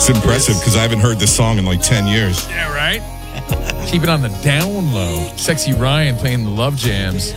It's impressive because I haven't heard this song in like 10 years. Yeah, right? Keep it on the down low. Sexy Ryan playing the love jams.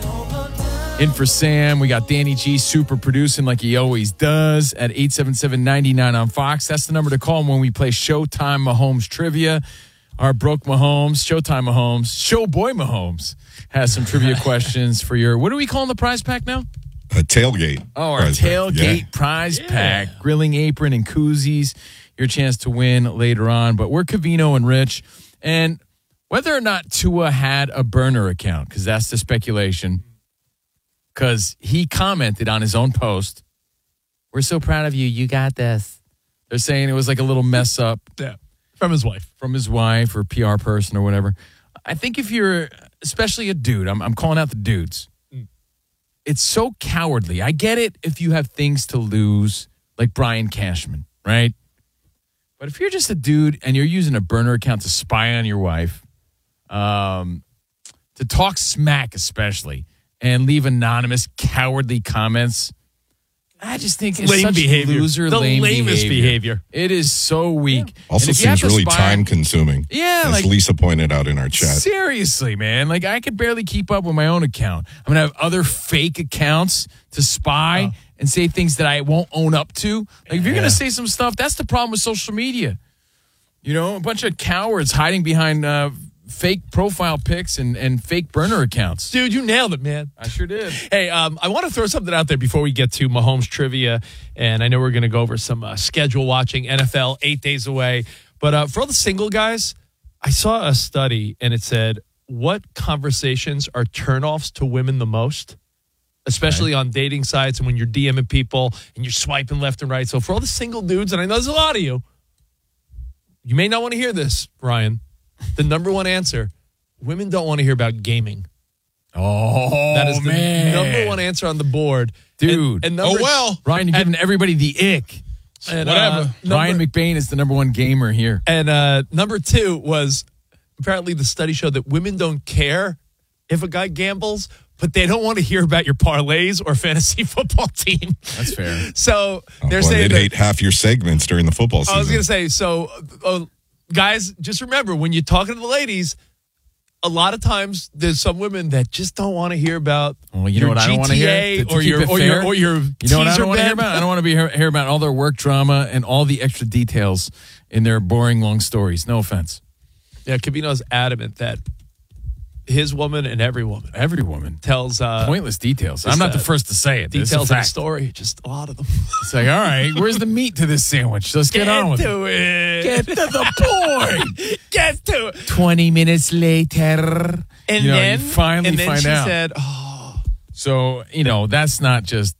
In for Sam, we got Danny G super producing like he always does at 877-99 on Fox. That's the number to call when we play Showtime Mahomes trivia. Our Broke Mahomes, Showtime Mahomes, Showboy Mahomes has some trivia questions for your, what are we calling the prize pack now? A tailgate. Oh, our tailgate prize pack. Grilling apron and koozies. Your chance to win later on. But we're Covino and Rich. And whether or not Tua had a burner account, because that's the speculation, because he commented on his own post, "We're so proud of you. You got this." They're saying it was like a little mess up. Yeah. From his wife. From his wife or PR person or whatever. I think if you're, especially a dude, I'm calling out the dudes. It's so cowardly. I get it if you have things to lose, like Brian Cashman, right? But if you're just a dude and you're using a burner account to spy on your wife, to talk smack especially, and leave anonymous, cowardly comments, I just think it's lame such behavior. loser, The lame lamest behavior. It is so weak. Yeah. Also And if you have seems to really spy- time-consuming. Yeah, as like Lisa pointed out in our chat. seriously, man. Like I could barely keep up with my own account. I'm gonna have other fake accounts to spy and say things that I won't own up to. Like if you're gonna say some stuff, that's the problem with social media. You know, a bunch of cowards hiding behind fake profile pics and fake burner accounts. Dude, you nailed it, man. I sure did. Hey, I want to throw something out there before we get to Mahomes trivia, and I know we're going to go over some schedule watching. NFL 8 days away, but for all the single guys, I saw a study, and it said what conversations are turnoffs to women the most, especially on dating sites and when you're DMing people and you're swiping left and right. So for all the single dudes, and I know there's a lot of you, you may not want to hear this, Ryan. The number one answer: women don't want to hear about gaming. Oh, That is the man. number one answer on the board. Dude. And number, Ryan, you're giving everybody the ick. and, Whatever. Ryan McBain is the number one gamer here. And number two was apparently the study showed that women don't care if a guy gambles, but they don't want to hear about your parlays or fantasy football team. That's fair. So they're Boy, saying they'd that, hate half your segments during the football season. I was going to say, so guys, just remember when you're talking to the ladies, a lot of times there's some women that just don't want to hear about Well, you your know what I don't want to hear? GTA or your You know what I don't want to hear about? I don't want to hear about all their work drama and all the extra details in their boring long stories. No offense. Yeah, Covino's adamant that his woman and every woman tells Pointless details. I'm not the first to say it. This is a details of the fact. story. Just a lot of them. It's like, all right, where's the meat to this sandwich? Let's get on with it. it. Get to the point. Get to it. 20 minutes later. And you then you finally find she out. said, "Oh, So, that's not just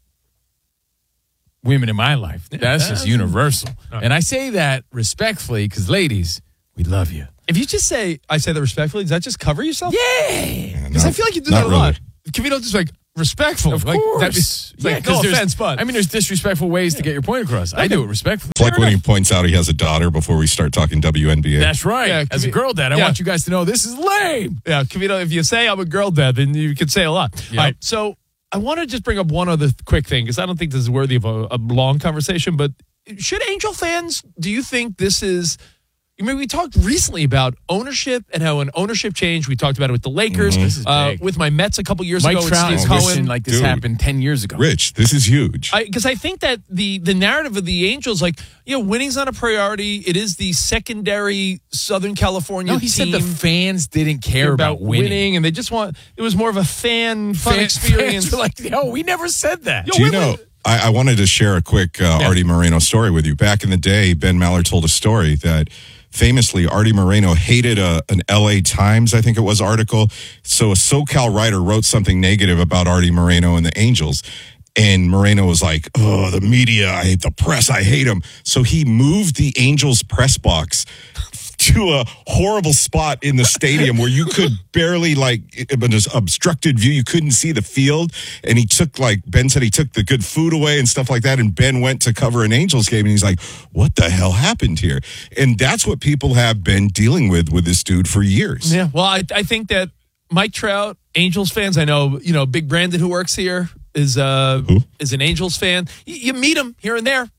women in my life. That's just universal. And I say that respectfully because, ladies, we love you. if you just say, I say that respectfully, does that just cover yourself?" Yeah. Because I feel like you do not that a lot. really. Covino just like respectful. Of like, course. It's like, 'cause no there's- offense, but there's disrespectful ways to get your point across. I do it respectfully. It's like when he points out he has a daughter before we start talking WNBA. That's right. Yeah, As a girl dad, I want you guys to know this is lame. yeah, Covino, if you say I'm a girl dad, then you can say a lot. Yep. All right, so I want to just bring up one other quick thing because I don't think this is worthy of a long conversation, but should Angel fans, do you think this is, we talked recently about ownership and how an ownership change. We talked about it with the Lakers, This is big. with my Mets a couple years Mike ago. with Trout Steve is Cohen. wishing like this Dude. happened 10 years ago. Rich, this is huge. Because I think that the narrative of the Angels, winning's not a priority. It is the secondary Southern California No, he team. said the fans didn't care about winning. and they just want, it was more of a fun experience. Fans were like, no, we never said that. Do you know, I wanted to share a quick Artie Moreno story with you. Back in the day, Ben Maller told a story that famously Artie Moreno hated an LA Times, I think it was, article. So a SoCal writer wrote something negative about Artie Moreno and the Angels. And Moreno was like, oh, the media, I hate the press, I hate them. So he moved the Angels press box to a horrible spot in the stadium where you could barely, just obstructed view. You couldn't see the field. And he took, Ben said he took the good food away and stuff like that. And Ben went to cover an Angels game. And he's like, what the hell happened here? And that's what people have been dealing with this dude for years. Yeah, well, I think that Mike Trout, Angels fans, I know, Big Brandon who works here is an Angels fan. You meet him here and there.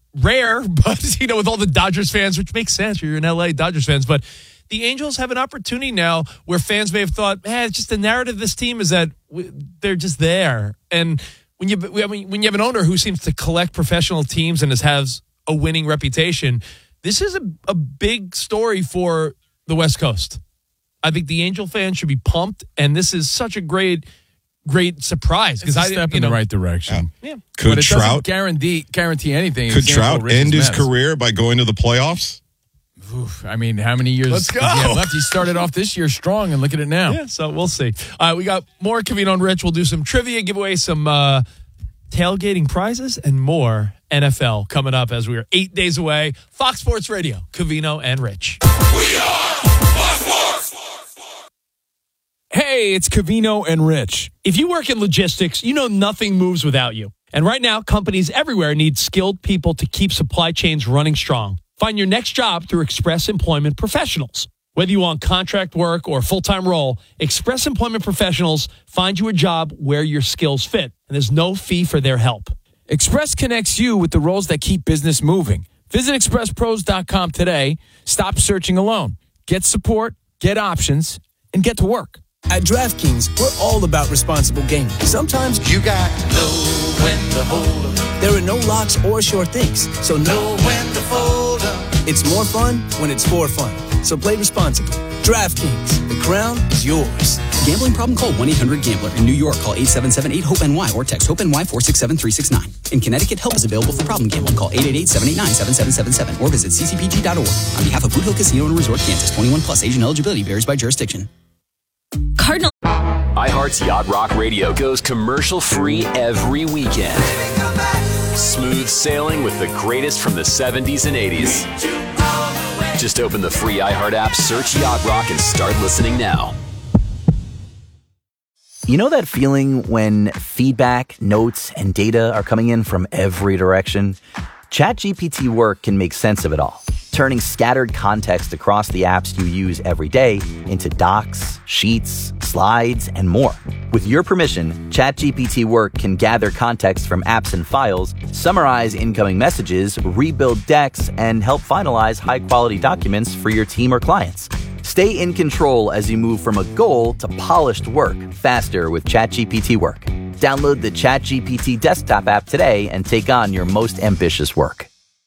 rare, but, with all the Dodgers fans, which makes sense. You're in L.A. Dodgers fans. But the Angels have an opportunity now where fans may have thought, it's just the narrative of this team is that they're just there. And when you have an owner who seems to collect professional teams and has a winning reputation, this is a big story for the West Coast. I think the Angel fans should be pumped, and this is such a great surprise because I step in the right direction. Yeah. Could Trout guarantee anything? Could Trout end his career by going to the playoffs? Oof, I mean, how many years Let's go. does he have left? He started off this year strong, and look at it now. Yeah, so we'll see. We got more Covino and Rich. We'll do some trivia, give away some tailgating prizes, and more NFL coming up as we are 8 days away. Fox Sports Radio, Covino and Rich. We are Fox Sports. Hey, it's Covino and Rich. If you work in logistics, you know nothing moves without you. And right now, companies everywhere need skilled people to keep supply chains running strong. Find your next job through Express Employment Professionals. Whether you want contract work or a full-time role, Express Employment Professionals find you a job where your skills fit, and there's no fee for their help. Express connects you with the roles that keep business moving. Visit expresspros.com today. Stop searching alone. Get support, get options, and get to work. At DraftKings, we're all about responsible gaming. Sometimes You got to know when to hold 'em. there are no locks or sure things, so Know when to fold 'em. it's more fun when it's for fun. So play responsibly. DraftKings, the crown is yours. Gambling problem? Call 1-800-GAMBLER. In New York, call 877-8-HOPE-NY or text HOPE-NY 467-369. In Connecticut, help is available for problem gambling. Call 888-789-7777 or visit ccpg.org. On behalf of Boot Hill Casino and Resort, Kansas, 21 plus. Age and eligibility varies by jurisdiction. Cardinal. iHeart's Yacht Rock Radio goes commercial-free every weekend. Smooth sailing with the greatest from the 70s and 80s. Just open the free iHeart app, search Yacht Rock, and start listening now. You know that feeling when feedback, notes, and data are coming in from every direction? ChatGPT Work can make sense of it all, turning scattered context across the apps you use every day into docs, sheets, slides, and more. With your permission, ChatGPT Work can gather context from apps and files, summarize incoming messages, rebuild decks, and help finalize high-quality documents for your team or clients. Stay in control as you move from a goal to polished work faster with ChatGPT Work. Download the ChatGPT desktop app today and take on your most ambitious work.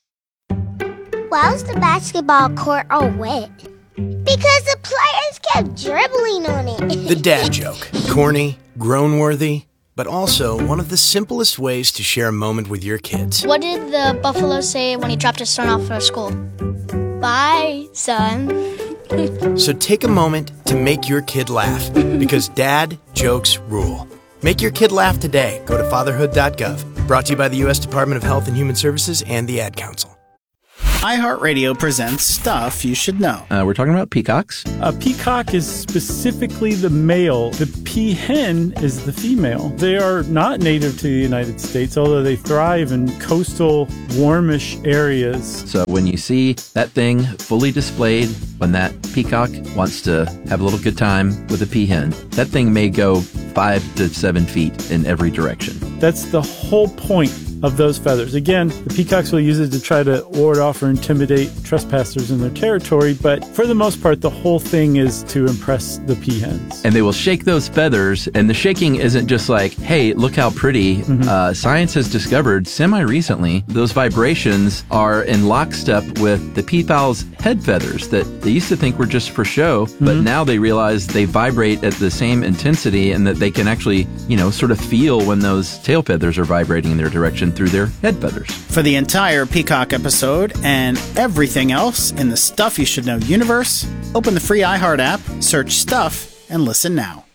Why was the basketball court all wet? Because the players kept dribbling on it. The dad joke. Corny, groan-worthy, but also one of the simplest ways to share a moment with your kids. What did the buffalo say when he dropped his son off for school? Bye, son. So take a moment to make your kid laugh, because dad jokes rule. Make your kid laugh today. Go to fatherhood.gov. Brought to you by the U.S. Department of Health and Human Services and the Ad Council. iHeartRadio presents Stuff You Should Know. We're talking about peacocks. A peacock is specifically the male. The peahen is the female. They are not native to the United States, although they thrive in coastal, warmish areas. So when you see that thing fully displayed, when that peacock wants to have a little good time with a peahen, that thing may go 5 to 7 feet in every direction. That's the whole point of those feathers. Again, the peacocks will use it to try to ward off or intimidate trespassers in their territory, but for the most part, the whole thing is to impress the peahens. And they will shake those feathers, and the shaking isn't just like, hey, look how pretty. Science has discovered semi-recently those vibrations are in lockstep with the peafowl's head feathers that they used to think were just for show, but now they realize they vibrate at the same intensity and that they can actually, sort of feel when those tail feathers are vibrating in their direction through their head feathers. For the entire Peacock episode and everything else in the Stuff You Should Know universe, open the free iHeart app, search Stuff, and listen now.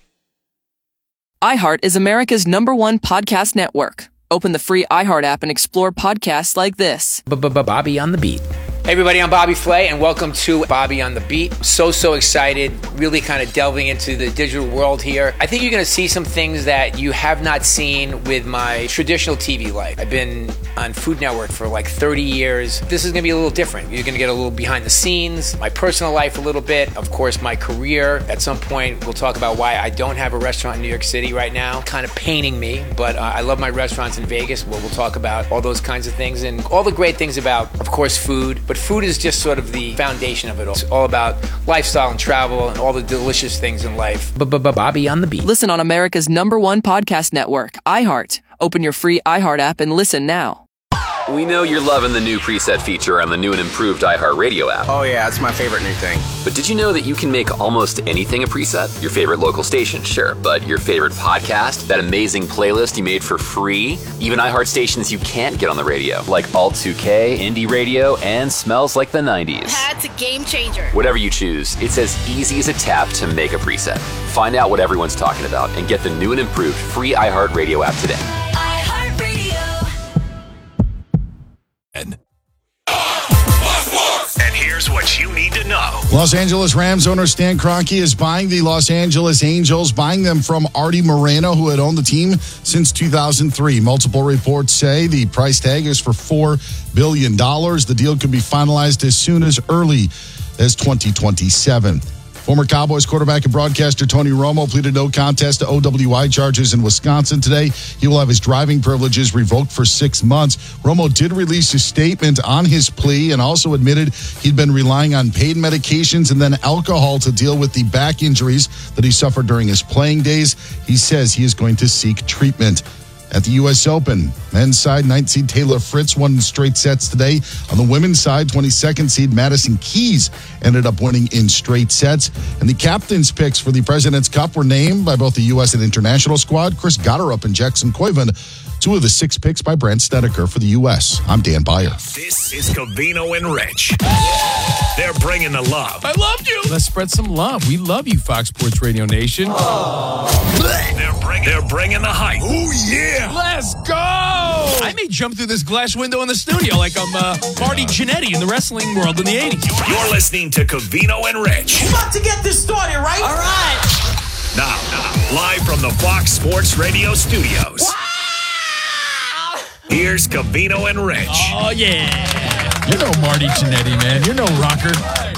iHeart is America's #1 podcast network. Open the free iHeart app and explore podcasts like this. Bobby on the Beat. Hey everybody, I'm Bobby Flay and welcome to Bobby on the Beat. So excited, really kind of delving into the digital world here. I think you're going to see some things that you have not seen with my traditional TV life. I've been on Food Network for like 30 years. This is going to be a little different. You're going to get a little behind the scenes, my personal life a little bit, of course my career. At some point we'll talk about why I don't have a restaurant in New York City right now. Kind of paining me, but I love my restaurants in Vegas. We'll talk about all those kinds of things and all the great things about, of course, food. But food is just sort of the foundation of it all. It's all about lifestyle and travel and all the delicious things in life. Bobby on the Beat. Listen on America's #1 podcast network, iHeart. Open your free iHeart app and listen now. We know you're loving the new preset feature on the new and improved iHeartRadio app. Oh yeah, it's my favorite new thing. But did you know that you can make almost anything a preset? Your favorite local station, sure, but your favorite podcast, that amazing playlist you made for free, even iHeart stations you can't get on the radio, like Alt 2K, Indie Radio, and Smells Like the 90s. That's a game changer. Whatever you choose, it's as easy as a tap to make a preset. Find out what everyone's talking about and get the new and improved free iHeartRadio app today. And here's what you need to know. Los Angeles Rams owner Stan Kroenke is buying the Los Angeles Angels, buying them from Artie Moreno, who had owned the team since 2003. Multiple reports say the price tag is for $4 billion. The deal could be finalized as soon as early as 2027. Former Cowboys quarterback and broadcaster Tony Romo pleaded no contest to OWI charges in Wisconsin today. He will have his driving privileges revoked for 6 months. Romo did release a statement on his plea and also admitted he'd been relying on pain medications and then alcohol to deal with the back injuries that he suffered during his playing days. He says he is going to seek treatment. At the U.S. Open, men's side, 9th seed Taylor Fritz won in straight sets today. On the women's side, 22nd seed Madison Keys ended up winning in straight sets. And the captain's picks for the President's Cup were named by both the U.S. and international squad. Chris Gotterup and Jackson Koiven, 2 of the 6 picks by Brent Snedeker for the U.S. I'm Dan Beyer. This is Covino and Rich. They're bringing the love. I loved you. Let's spread some love. We love you, Fox Sports Radio Nation. They're bringing the hype. Oh, yeah. Let's go. I may jump through this glass window in the studio like I'm Marty Jannetty in the wrestling world in the 80s. You're listening to Covino and Rich. We're about to get this started, right? All right. Now, live from the Fox Sports Radio studios. Wow. Here's Covino and Rich. Oh, yeah. You're no Marty Jannetty, man. You're no rocker.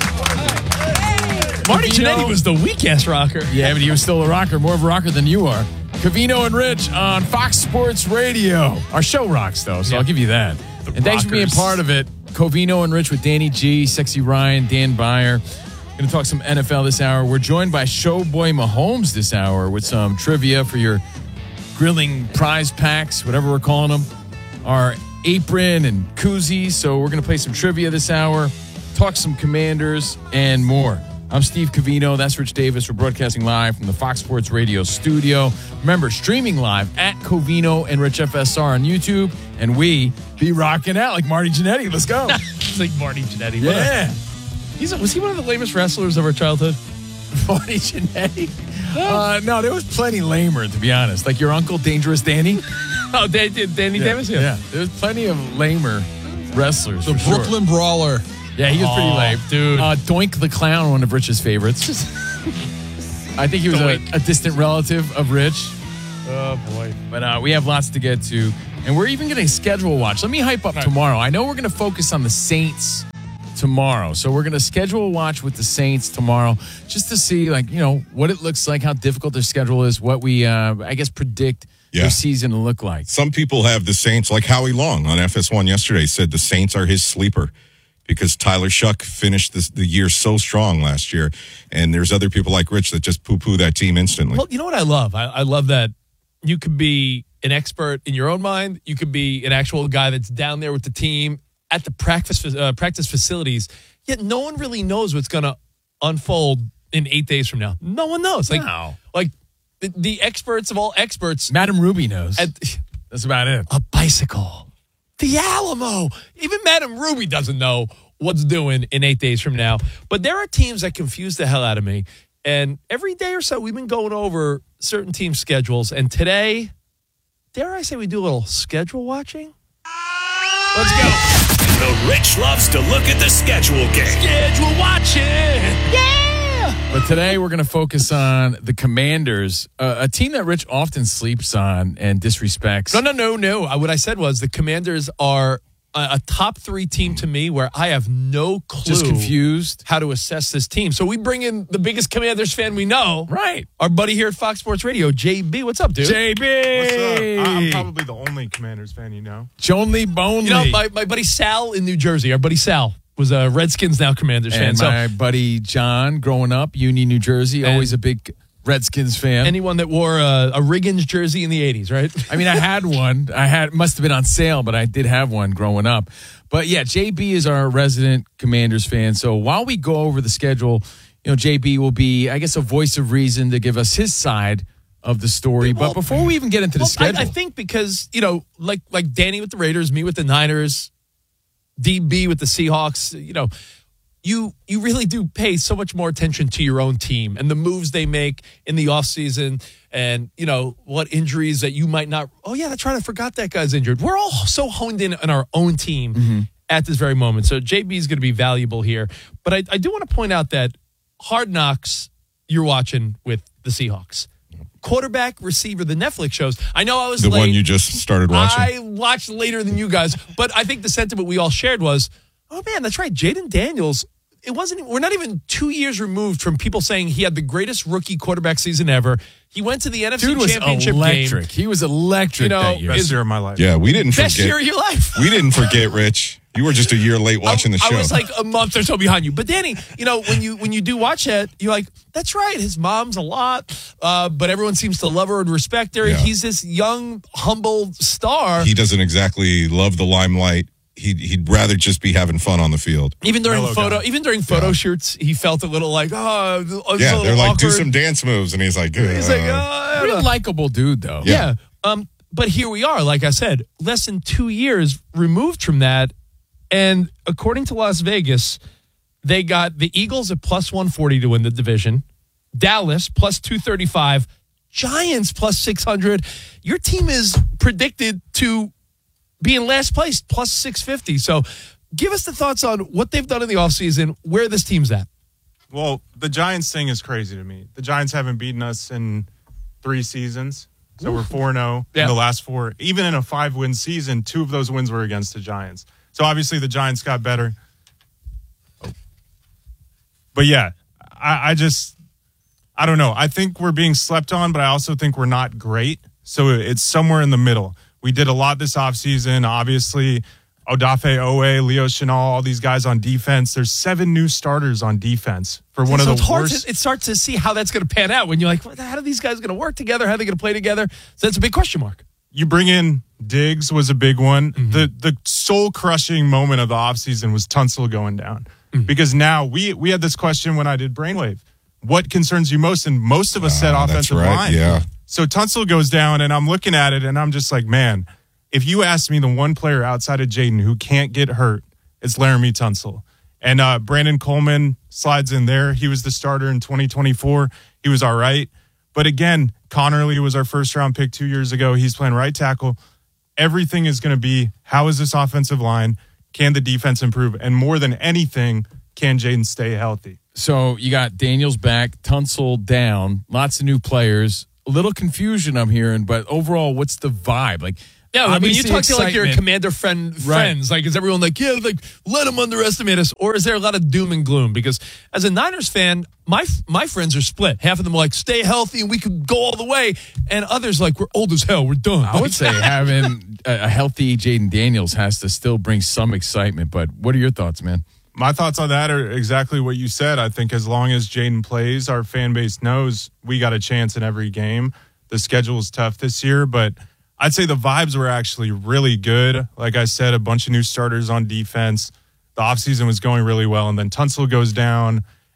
Marty Jannetty was the weak-ass rocker. Yeah, but he was still a rocker, more of a rocker than you are. Covino and Rich on Fox Sports Radio. Our show rocks, though, so I'll give you that. And thanks for being part of it. Covino and Rich with Danny G, Sexy Ryan, Dan Beyer. Going to talk some NFL this hour. We're joined by Showboy Mahomes this hour with some trivia for your grilling prize packs, whatever we're calling them. Our apron and koozies. So we're going to play some trivia this hour, talk some Commanders, and more. I'm Steve Covino. That's Rich Davis. We're broadcasting live from the Fox Sports Radio studio. Remember, streaming live at Covino and Rich FSR on YouTube. And we be rocking out like Marty Jannetty. Let's go. It's like Marty Jannetty. Yeah. Was he one of the lamest wrestlers of our childhood? Marty Jannetty? No, there was plenty lamer, to be honest. Like your uncle, Dangerous Danny. Oh, Danny Davis? Yeah. There was plenty of lamer wrestlers. The Brooklyn Brawler. Yeah, he was pretty lame. Dude. Doink the Clown, one of Rich's favorites. I think he was a distant relative of Rich. Oh, boy. But we have lots to get to. And we're even getting a schedule watch. Let me hype up tomorrow. I know we're going to focus on the Saints tomorrow. So we're going to schedule a watch with the Saints tomorrow just to see, what it looks like, how difficult their schedule is, what we, predict their season to look like. Some people have the Saints, like Howie Long on FS1 yesterday, said the Saints are his sleeper because Tyler Shuck finished the year so strong last year. And there's other people like Rich that just poo-poo that team instantly. Well, you know what I love? I love that you could be an expert in your own mind. You could be an actual guy that's down there with the team at the practice facilities. Yet no one really knows what's going to unfold in 8 days from now. No one knows. Like the experts of all experts. Madam Ruby knows. That's about it. A bicycle. The Alamo. Even Madam Ruby doesn't know what's doing in 8 days from now. But there are teams that confuse the hell out of me. And every day or so, we've been going over certain team schedules. And today, dare I say we do a little schedule watching? Let's go. The Rich loves to look at the schedule game. Schedule watching. Yeah. But today we're going to focus on the Commanders, a team that Rich often sleeps on and disrespects. No. What I said was the Commanders are a top 3 team to me where I have no clue. Just confused how to assess this team. So we bring in the biggest Commanders fan we know. Right. Our buddy here at Fox Sports Radio, JB. What's up, dude? JB. What's up? I'm probably the only Commanders fan you know. Jonely Bonely. You know, my buddy Sal in New Jersey, our buddy Sal, was a Redskins, now Commanders fan. And my buddy John, growing up, Union, New Jersey, always a big Redskins fan. Anyone that wore a Riggins jersey in the 80s, right? I mean, I had one. Must have been on sale, but I did have one growing up. But yeah, JB is our resident Commanders fan. So while we go over the schedule, JB will be, I guess, a voice of reason to give us his side of the story. But before we even get into the schedule, I think because, like Danny with the Raiders, me with the Niners, DB with the Seahawks, you really do pay so much more attention to your own team and the moves they make in the offseason and, what injuries that you might not. Oh, yeah, that's right. I forgot that guy's injured. We're all so honed in on our own team at this very moment. So JB is going to be valuable here. But I do want to point out that Hard Knocks you're watching with the Seahawks. Quarterback, receiver, the Netflix shows. I know I was the late. one you just started watching. I watched later than you guys. But I think the sentiment we all shared was, oh, man, that's right. Jaden Daniels, we're not even 2 years removed from people saying he had the greatest rookie quarterback season ever. He went to the NFC Championship electric. game. He was electric that year. Best year of my life. Yeah, we didn't forget. Best year of your life. We didn't forget, Rich. You were just a year late watching the show. I was like a month or so behind you. But Danny, when you do watch that, you're like, that's right. His mom's a lot, but everyone seems to love her and respect her. Yeah. He's this young, humble star. He doesn't exactly love the limelight. He'd rather just be having fun on the field. Even during photo shoots, he felt a little like, they're like, do some dance moves, and he's like, real likable dude, though. Yeah. But here we are, like I said, less than 2 years removed from that. And according to Las Vegas, they got the Eagles at plus 140 to win the division, Dallas plus 235, Giants plus 600. Your team is predicted to be in last place, plus 650. So give us the thoughts on what they've done in the offseason, where this team's at. Well, the Giants thing is crazy to me. The Giants haven't beaten us in 3 seasons. So we're 4-0 in the last 4. Even in a 5-win season, 2 of those wins were against the Giants. So obviously the Giants got better. But yeah, I don't know. I think we're being slept on, but I also think we're not great. So it's somewhere in the middle. We did a lot this offseason. Obviously, Odafe Owe, Leo Chenal, all these guys on defense. There's 7 new starters on defense for one of the worst. It's hard to see how that's going to pan out when you're like, how are these guys going to work together? How are they going to play together? So that's a big question mark. You bring in Diggs was a big one. The soul-crushing moment of the offseason was Tunsil going down. Because now we had this question when I did Brainwave. What concerns you most? And most of us said offensive line. Yeah. So Tunsil goes down, and I'm looking at it, and I'm just like, man, if you ask me the one player outside of Jaden who can't get hurt, it's Laramie Tunsil. And Brandon Coleman slides in there. He was the starter in 2024. He was all right. But again, Connerly was our first-round pick 2 years ago. He's playing right tackle. Everything is going to be, how is this offensive line? Can the defense improve? And more than anything, can Jaden stay healthy? So you got Daniels back, Tunsil down, lots of new players. A little confusion I'm hearing, but overall, what's the vibe? Like, yeah, I mean, you talk to like your commander friends. Right. Like, is everyone like, yeah, like, let them underestimate us? Or is there a lot of doom and gloom? Because as a Niners fan, my friends are split. Half of them are like, stay healthy and we could go all the way. And others like, we're old as hell. We're done. I would say having a healthy Jaden Daniels has to still bring some excitement. But what are your thoughts, man? My thoughts on that are exactly what you said. I think as long as Jaden plays, our fan base knows we got a chance in every game. The schedule is tough this year, but I'd say the vibes were actually really good. Like I said, a bunch of new starters on defense. The offseason was going really well, and then Tunsil goes down,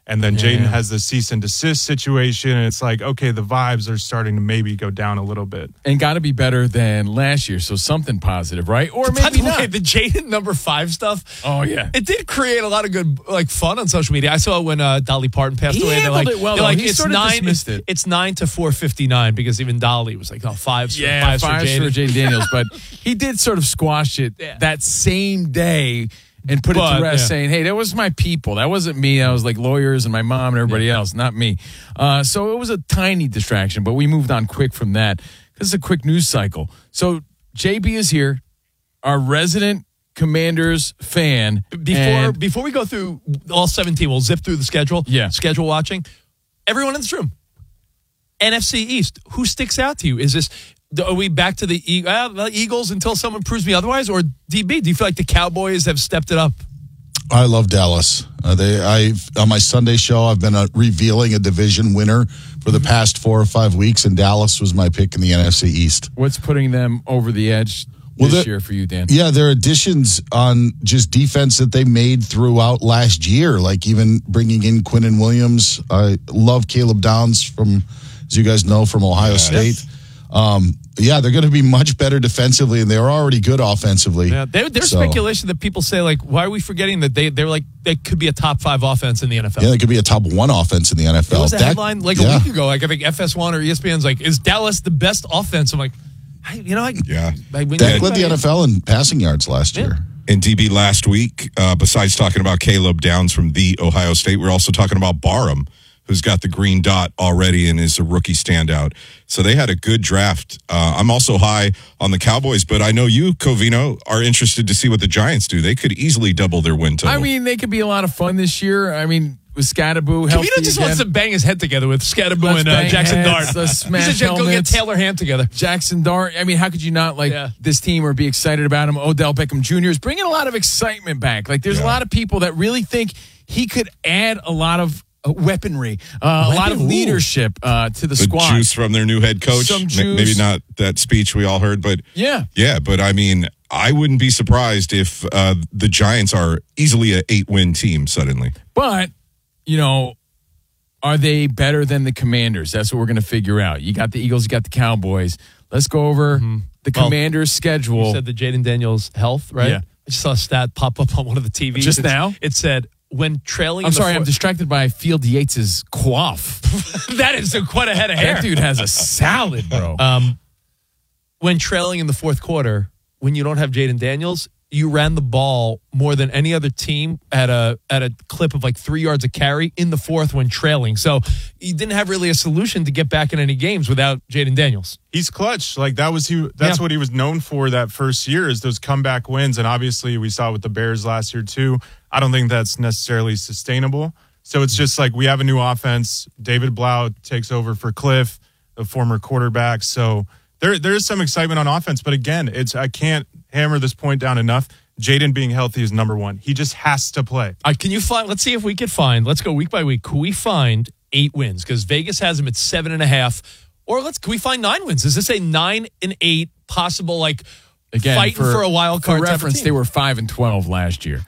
And then Jaden has the cease and desist situation. And it's like, okay, the vibes are starting to maybe go down a little bit. And got to be better than last year. So something positive, right? Or maybe By the not. way, the Jaden number 5 stuff. Oh, yeah. It did create a lot of good fun on social media. I saw it when Dolly Parton passed away. Handled it well, they're like he it's sort of 9. dismissed it. It's 9 to 4:59 because even Dolly was like, "Oh, fives for Jaden Daniels. But he did sort of squash it that same day and put it to rest, saying, "Hey, that was my people. That wasn't me. I was like lawyers and my mom and everybody else, not me." So it was a tiny distraction, but we moved on quick from that. This is a quick news cycle. So JB is here, our resident Commanders fan. Before we go through all 17, we'll zip through the schedule. Yeah. Schedule watching. Everyone in this room. NFC East. Who sticks out to you? Is this, are we back to the Eagles until someone proves me otherwise? Or DB, do you feel like the Cowboys have stepped it up? I love Dallas. On my Sunday show, I've been revealing a division winner for the past 4 or 5 weeks, and Dallas was my pick in the NFC East. What's putting them over the edge this year for you, Dan? Yeah, their additions on just defense that they made throughout last year, like even bringing in Quinnen Williams. I love Caleb Downs from, as you guys know, from Ohio State. They're going to be much better defensively, and they're already good offensively. Yeah, there's speculation that people say, like, why are we forgetting that they're like, they could be a top 5 offense in the NFL? Yeah, they could be a top 1 offense in the NFL. There was a headline like a week ago, like I think FS1 or ESPN's like, is Dallas the best offense? I'm like, Dak led the NFL in passing yards last year. And DB last week, besides talking about Caleb Downs from the Ohio State, we're also talking about Barham, who's got the green dot already and is a rookie standout. So they had a good draft. I'm also high on the Cowboys, but I know you, Covino, are interested to see what the Giants do. They could easily double their win total. I mean, they could be a lot of fun this year. I mean, with Scadaboo healthy Covino just wants to bang his head together with Scadaboo and Jackson Dart. Smash he said, go get Taylor Ham together. Jackson Dart. I mean, how could you not like this team or be excited about him? Odell Beckham Jr. is bringing a lot of excitement back. Like, there's a lot of people that really think he could add a lot of weaponry, a lot of leadership to the squad. Juice from their new head coach. Some juice. Maybe not that speech we all heard, but yeah. But I mean, I wouldn't be surprised if the Giants are easily a 8-win team suddenly. But, are they better than the Commanders? That's what we're going to figure out. You got the Eagles, you got the Cowboys. Let's go over the Commanders' schedule. You said the Jaden Daniels health, right? Yeah. I just saw a stat pop up on one of the TVs. Just now? It said, when trailing... I'm sorry, I'm distracted by Field Yates' coif. That is quite a head of hair. That dude has a salad, bro. When trailing in the fourth quarter, when you don't have Jaden Daniels, you ran the ball more than any other team at a clip of like 3 yards a carry in the fourth when trailing. So you didn't have really a solution to get back in any games without Jaden Daniels. He's clutch. Like that's what he was known for that first year, is those comeback wins. And obviously we saw with the Bears last year too. I don't think that's necessarily sustainable. So it's just like we have a new offense. David Blau takes over for Cliff, the former quarterback. So there's some excitement on offense. But again, I can't hammer this point down enough. Jaden being healthy is number one. He just has to play. Can you find? Let's see if we can find. Let's go week by week. Can we find 8 wins? Because Vegas has him at 7.5. Or can we find 9 wins? Is this a 9-8 possible? Like again, fighting for a wild card? For reference, they were 5-12 last year.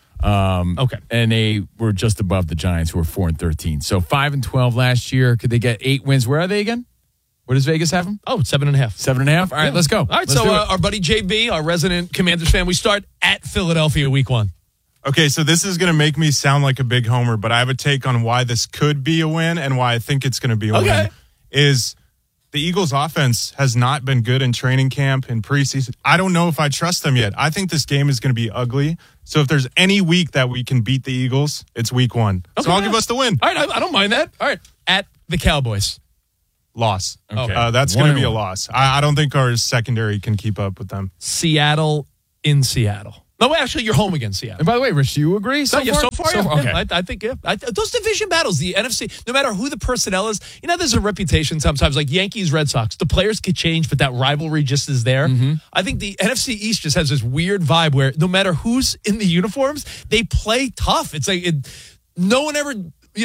Okay, and they were just above the Giants, who were 4-13. So 5-12 last year. Could they get 8 wins? Where are they again? What does Vegas have them? Oh, 7.5. 7.5? All right, let's go. All right, so our buddy JB, our resident Commanders fan, we start at Philadelphia week 1. Okay, so this is going to make me sound like a big homer, but I have a take on why this could be a win and why I think it's going to be a win. Is the Eagles' offense has not been good in training camp and preseason. I don't know if I trust them yet. I think this game is going to be ugly. So if there's any week that we can beat the Eagles, it's week 1. So I'll give us the win. All right, I don't mind that. All right, at the Cowboys. Loss. Okay. That's going to be a loss. I don't think our secondary can keep up with them. Seattle in Seattle. No, actually, you're home against Seattle. And by the way, Rich, do you agree? So far, okay. I think, those division battles, the NFC, no matter who the personnel is, there's a reputation sometimes, like Yankees, Red Sox. The players could change, but that rivalry just is there. Mm-hmm. I think the NFC East just has this weird vibe where no matter who's in the uniforms, they play tough. It's like no one ever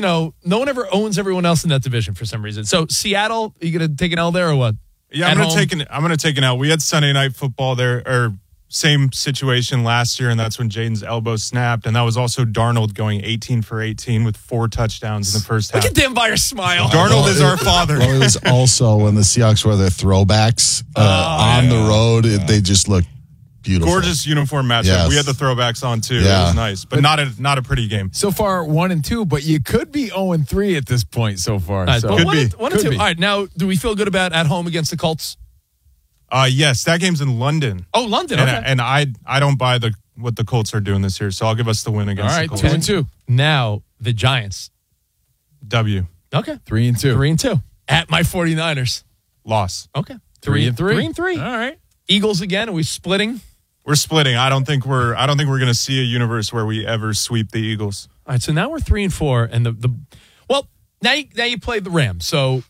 owns everyone else in that division for some reason. So Seattle, are you going to take an L there or what? Yeah, I'm going to take an L. We had Sunday Night Football there, or same situation last year, and that's when Jaden's elbow snapped. And that was also Darnold going 18 for 18 with 4 touchdowns in the first half. Look at Dan Byers smile. Darnold is our father. Well, it was also when the Seahawks wore their throwbacks on the road. They just looked beautiful. Gorgeous uniform matchup. Yes. We had the throwbacks on too. Yeah. It was nice, but not a pretty game. So far, 1-2, but you could be 0-3 at this point so far. All right, so. but Could one be. and two. All right, now, do we feel good about at home against the Colts? Yes, that game's in London. Oh, London. And, Okay. and I don't buy what the Colts are doing this year, so I'll give us the win against All right, the Colts. 2-2. Now, the Giants. W. Okay. 3-2. 3-2. At my 49ers. Loss. Okay. 3-3. 3-3. All right. Eagles again. Are we splitting? We're splitting. I don't think we're going to see a universe where we ever sweep the Eagles. All right, so now we're 3-4, and well, now you play the Rams. So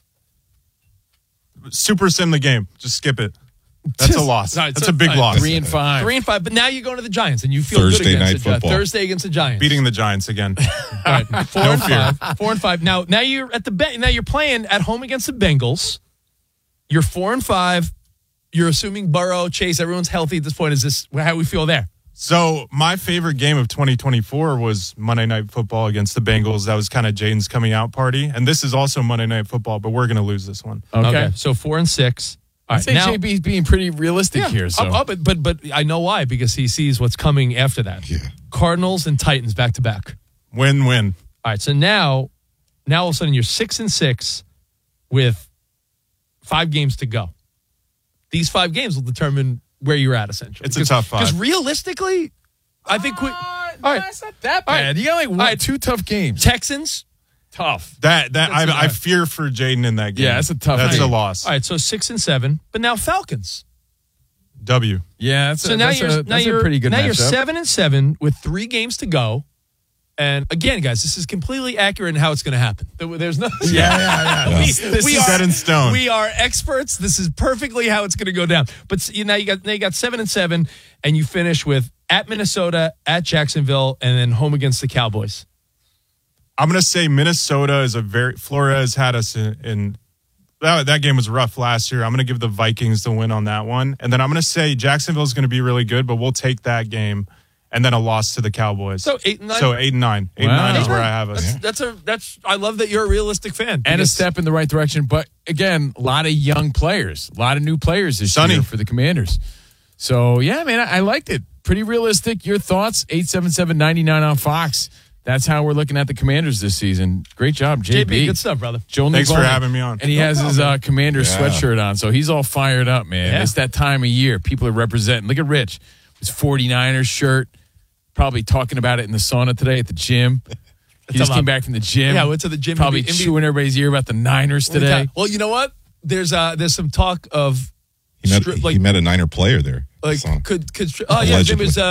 Super sim the game. Just skip it. That's a loss. All right, That's so- a big all right, loss. 3-5. 3-5, but now you're going to the Giants, and you feel Thursday good night against the football. Thursday against the Giants. Beating the Giants again. All right, 4-5. 4-5. Now you're at now you're playing at home against the Bengals. You're 4-5. You're assuming Burrow, Chase, everyone's healthy at this point. Is this how we feel there? So my favorite game of 2024 was Monday Night Football against the Bengals. That was kind of Jaden's coming out party. And this is also Monday Night Football, but we're going to lose this one. Okay. So 4-6. All I right, think now, JB's being pretty realistic here. So. but I know why, because he sees what's coming after that. Yeah. Cardinals and Titans back to back. Win-win. All right, so now all of a sudden you're 6-6 with 5 games to go. These 5 games will determine where you're at, essentially. It's a tough 5. Because realistically, I think all right, It's not that All right. bad. You got like 2 tough games. Texans. Tough. I fear for Jaden in that game. Yeah, that's a tough That's game. a loss. All right, so 6-7, but now Falcons. W. Yeah, that's So now you're a pretty good now you're matchup. 7-7 with 3 games to go. And again, guys, this is completely accurate in how it's going to happen. There's no Yeah. This is set in stone. We are experts. This is perfectly how it's going to go down. But now you got 7-7, and you finish with at Minnesota, at Jacksonville, and then home against the Cowboys. I'm going to say Minnesota is Flores had us in that game was rough last year. I'm going to give the Vikings the win on that one. And then I'm going to say Jacksonville is going to be really good, but we'll take that game. And then a loss to the Cowboys. So 8-9. So 8-9. 8-9 is where I have us. That's I love that you're a realistic fan. And a step in the right direction. But again, a lot of young players, a lot of new players this year for the Commanders. So, yeah, man, I liked it. Pretty realistic. Your thoughts? 877-99 on Fox. That's how we're looking at the Commanders this season. Great job, JB. Good stuff, brother. Joel Thanks Nicola. for having me on. And he has his Commanders sweatshirt on, so he's all fired up, man. Yeah. It's that time of year. People are representing. Look at Rich. His 49ers shirt. Probably talking about it in the sauna today at the gym. He just came back from the gym. Yeah, went to the gym. Probably chewing everybody's ear about the Niners today. Well, you know what? There's some talk of He met a Niner player there. could his name was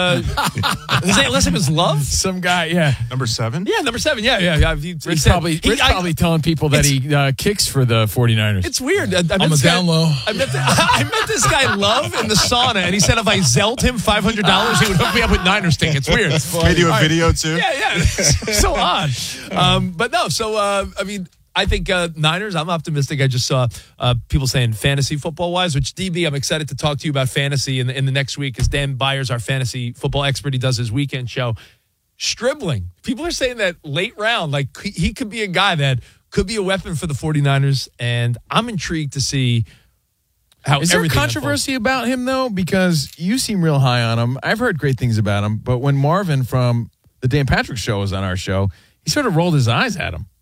last name was Love. Some guy, yeah, number 7. Yeah, number 7. Yeah. Rich probably telling people that he kicks for the 49ers. It's weird. I I'm a down low. I met this guy Love in the sauna, and he said if I zelled him $500, he would hook me up with Niners tickets. Weird. Made you a video too. Yeah. So odd. But no. So I mean. I think Niners, I'm optimistic. I just saw people saying fantasy football-wise, which, DB, I'm excited to talk to you about fantasy in the next week because Dan Byers, our fantasy football expert, he does his weekend show. Stribling. People are saying that late round, like he could be a guy that could be a weapon for the 49ers, and I'm intrigued to see how Is there everything controversy about him, though? Because you seem real high on him. I've heard great things about him, but when Marvin from the Dan Patrick Show was on our show, he sort of rolled his eyes at him.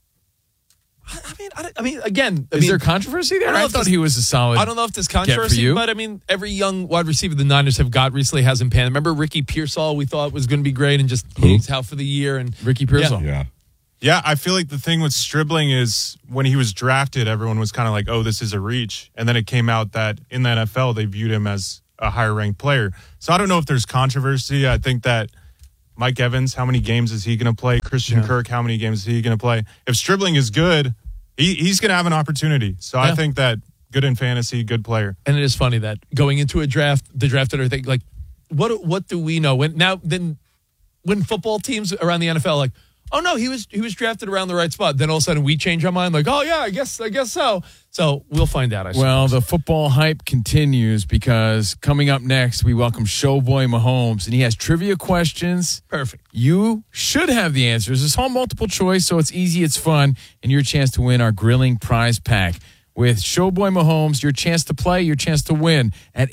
I mean, again, is there controversy there? I thought he was a solid. I don't know if there's get for controversy, you. but I mean, every young wide receiver the Niners have got recently hasn't panned. Remember Ricky Pearsall? We thought was going to be great, and just he's out for the year. And Ricky Pearsall, Yeah, I feel like the thing with Stribling is when he was drafted, everyone was kind of like, oh, this is a reach. And then it came out that in the NFL, they viewed him as a higher ranked player. So I don't know if there's controversy. I think that Mike Evans, how many games is he going to play? Christian Kirk, how many games is he going to play? If Stribling is good, he's going to have an opportunity. So I think that good in fantasy, good player. And it is funny that going into a draft, the drafted think like, what do we know when football teams around the NFL are like, oh no, he was drafted around the right spot. Then all of a sudden we change our mind, like, oh yeah, I guess so. So we'll find out. Well, the football hype continues because coming up next, we welcome Showboy Mahomes, and he has trivia questions. Perfect. You should have the answers. It's all multiple choice, so it's easy, it's fun, and your chance to win our grilling prize pack. With Showboy Mahomes, your chance to play, your chance to win at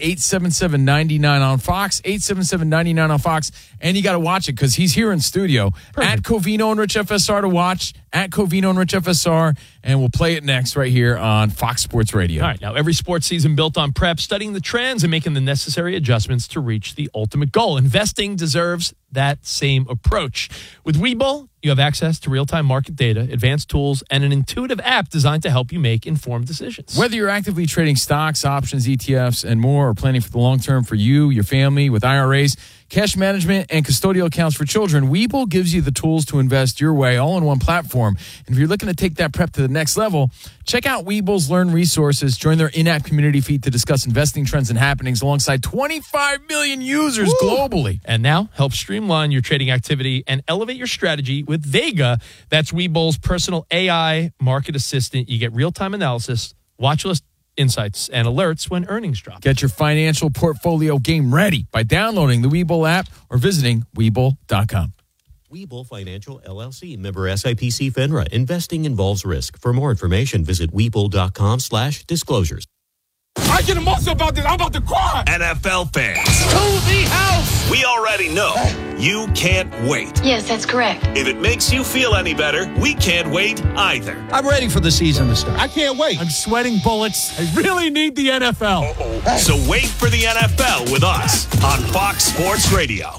877-99 on Fox, 877-99 on Fox. And you got to watch it because he's here in studio. Perfect. At Covino and Rich FSR to watch, at Covino and Rich FSR. And we'll play it next right here on Fox Sports Radio. All right, now every sports season built on prep, studying the trends and making the necessary adjustments to reach the ultimate goal. Investing deserves that same approach. With Webull, you have access to real-time market data, advanced tools, and an intuitive app designed to help you make informed decisions. Whether you're actively trading stocks, options, ETFs, and more, or planning for the long term for you, your family, with IRAs, cash management, and custodial accounts for children, Webull gives you the tools to invest your way all in one platform. And if you're looking to take that prep to the next level, check out Webull's Learn resources. Join their in-app community feed to discuss investing trends and happenings alongside 25 million users globally. And now, help streamline your trading activity and elevate your strategy with Vega. That's Webull's personal AI market assistant. You get real-time analysis, watch list insights, and alerts when earnings drop. Get your financial portfolio game ready by downloading the Webull app or visiting Webull.com. Webull Financial LLC, member SIPC FINRA. Investing involves risk. For more information, visit Webull.com/disclosures. I get emotional about this. I'm about to cry. NFL fans. To the house. We already know you can't wait. Yes, that's correct. If it makes you feel any better, we can't wait either. I'm ready for the season to start. I can't wait. I'm sweating bullets. I really need the NFL. Uh-oh. So wait for the NFL with us on Fox Sports Radio.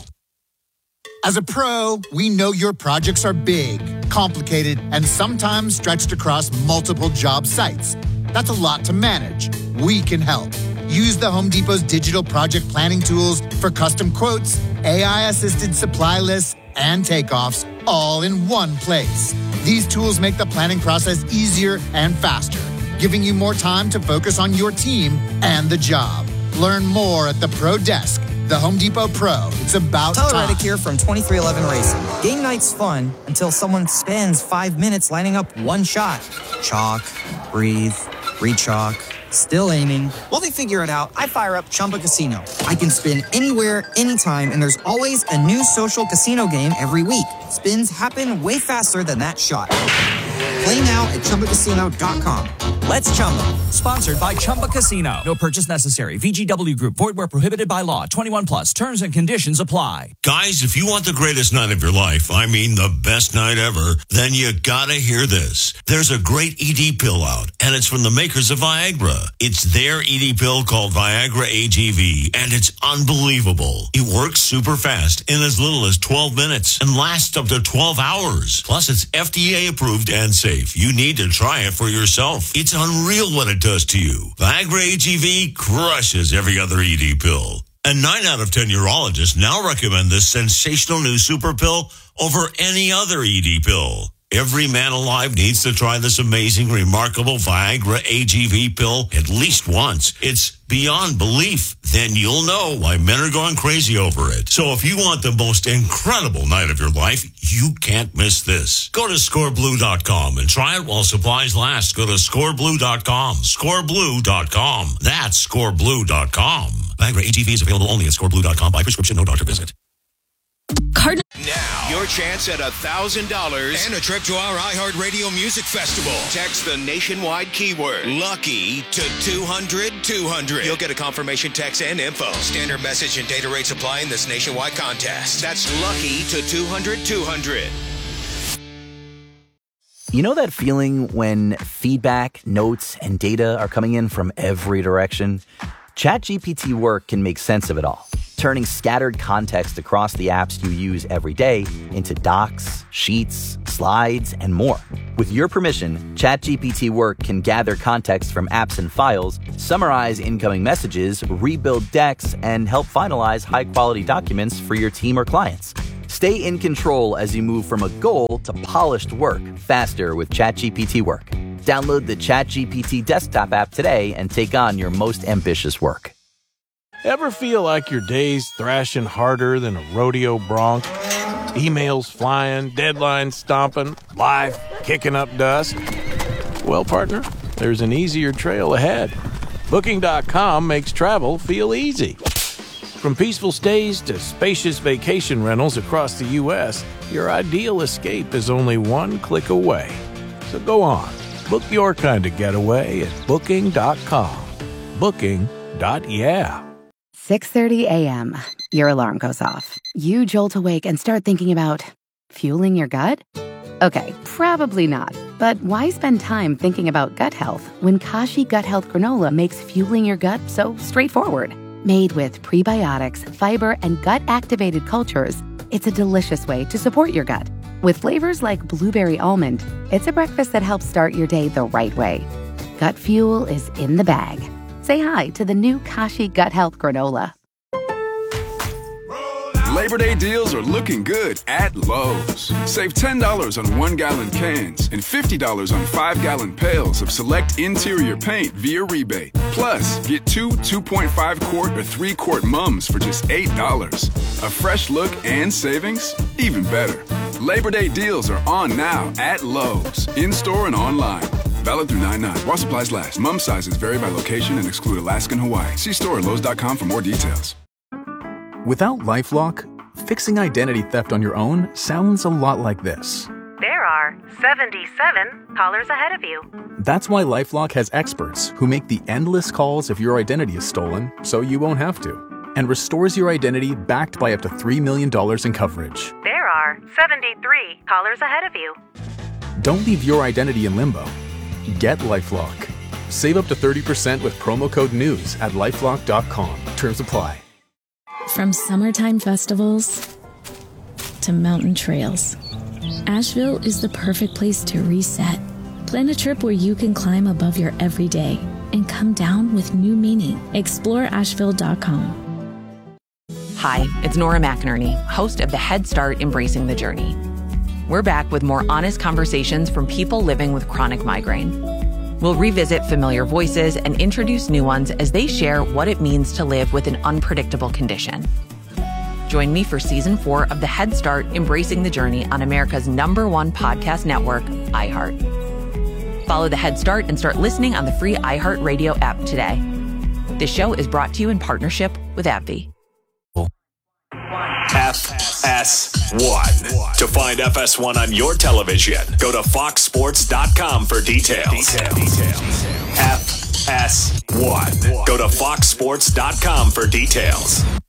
As a pro, we know your projects are big, complicated, and sometimes stretched across multiple job sites. That's a lot to manage. We can help. Use the Home Depot's digital project planning tools for custom quotes, AI-assisted supply lists, and takeoffs all in one place. These tools make the planning process easier and faster, giving you more time to focus on your team and the job. Learn more at the Pro Desk. The Home Depot Pro. It's about Tyler time. Reddick here from 2311 Racing. Game night's fun until someone spends 5 minutes lining up one shot. Chalk, breathe, re-chalk, still aiming. While they figure it out, I fire up Chumba Casino. I can spin anywhere, anytime, and there's always a new social casino game every week. Spins happen way faster than that shot. Play now at ChumbaCasino.com. Let's Chumba. Sponsored by Chumba Casino. No purchase necessary. VGW Group. Void where prohibited by law. 21 plus. Terms and conditions apply. Guys, if you want the greatest night of your life, I mean the best night ever, then you gotta hear this. There's a great ED pill out, and it's from the makers of Viagra. It's their ED pill called Viagra AGV, and it's unbelievable. It works super fast in as little as 12 minutes and lasts up to 12 hours. Plus, it's FDA approved and safe. You need to try it for yourself. It's unreal what it does to you. Viagra AGV crushes every other ED pill. And 9 out of 10 urologists now recommend this sensational new super pill over any other ED pill. Every man alive needs to try this amazing, remarkable Viagra AGV pill at least once. It's beyond belief. Then you'll know why men are going crazy over it. So if you want the most incredible night of your life, you can't miss this. Go to scoreblue.com and try it while supplies last. Go to scoreblue.com. Scoreblue.com. That's scoreblue.com. Viagra AGV is available only at scoreblue.com by prescription, no doctor visit. Now, your chance at $1,000 and a trip to our iHeartRadio Music Festival. Text the nationwide keyword LUCKY to 200-200. You'll get a confirmation text and info. Standard message and data rates apply in this nationwide contest. That's LUCKY to 200-200. You know that feeling when feedback, notes, and data are coming in from every direction? ChatGPT Work can make sense of it all, turning scattered context across the apps you use every day into docs, sheets, slides, and more. With your permission, ChatGPT Work can gather context from apps and files, summarize incoming messages, rebuild decks, and help finalize high-quality documents for your team or clients. Stay in control as you move from a goal to polished work faster with ChatGPT Work. Download the ChatGPT desktop app today and take on your most ambitious work. Ever feel like your day's thrashing harder than a rodeo bronc? Emails flying, deadlines stomping, life kicking up dust. Well, partner, there's an easier trail ahead. Booking.com makes travel feel easy. From peaceful stays to spacious vacation rentals across the U.S., your ideal escape is only one click away. So go on, book your kind of getaway at Booking.com. Booking.yeah. 6:30 a.m. Your alarm goes off. You jolt awake and start thinking about fueling your gut? Okay, probably not. But why spend time thinking about gut health when Kashi Gut Health Granola makes fueling your gut so straightforward? Made with prebiotics, fiber, and gut-activated cultures, it's a delicious way to support your gut. With flavors like blueberry almond, it's a breakfast that helps start your day the right way. Gut fuel is in the bag. Say hi to the new Kashi Gut Health Granola. Labor Day deals are looking good at Lowe's. Save $10 on 1-gallon cans and $50 on 5-gallon pails of select interior paint via rebate. Plus, get 2 2.5-quart or 3-quart mums for just $8. A fresh look and savings? Even better. Labor Day deals are on now at Lowe's, in-store and online. Valid through 9/9. While supplies last. Mum sizes vary by location and exclude Alaska and Hawaii. See store at Lowe's.com for more details. Without LifeLock, fixing identity theft on your own sounds a lot like this. There are 77 callers ahead of you. That's why LifeLock has experts who make the endless calls if your identity is stolen, so you won't have to, and restores your identity backed by up to $3 million in coverage. There are 73 callers ahead of you. Don't leave your identity in limbo. Get LifeLock. Save up to 30% with promo code NEWS at LifeLock.com. Terms apply. From summertime festivals to mountain trails, Asheville is the perfect place to reset. Plan a trip where you can climb above your everyday and come down with new meaning. Explore Asheville.com. Hi, it's Nora McInerney, host of the Head Start Embracing the Journey. We're back with more honest conversations from people living with chronic migraine. We'll revisit familiar voices and introduce new ones as they share what it means to live with an unpredictable condition. Join me for Season 4 of the Head Start Embracing the Journey on America's #1 podcast network, iHeart. Follow the Head Start and start listening on the free iHeart Radio app today. This show is brought to you in partnership with AbbVie. FS1. To find FS1 on your television, go to foxsports.com for details. FS1. Go to foxsports.com for details.